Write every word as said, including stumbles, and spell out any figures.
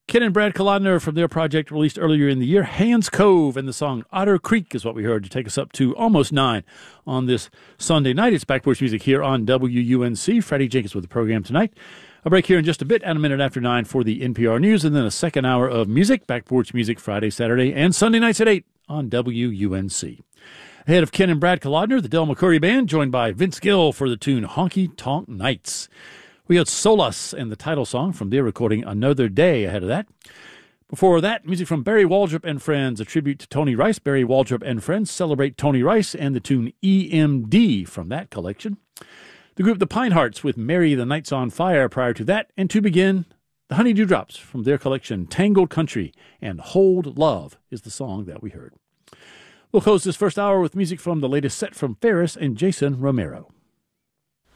Ken and Brad Kolodner from their project released earlier in the year, Hands Cove, and the song Otter Creek is what we heard to take us up to almost nine on this Sunday night. It's Back Porch Music here on W U N C. Freddie Jenkins with the program tonight. A break here in just a bit, at a minute after nine for the N P R News, and then a second hour of music, Back Porch Music Friday, Saturday, and Sunday nights at eight on W U N C. Ahead of Ken and Brad Kolodner, the Del McCoury Band, joined by Vince Gill for the tune Honky Tonk Nights. We had Solace and the title song from their recording Another Day ahead of that. Before that, music from Barry Waldrop and Friends, a tribute to Tony Rice. Barry Waldrop and Friends celebrate Tony Rice and the tune E M D from that collection. The group The Pine Hearts with Mary the Night's on Fire prior to that. And to begin, the Honey Dewdrops from their collection Tangled Country and Hold Love is the song that we heard. We'll close this first hour with music from the latest set from Ferris and Jason Romero.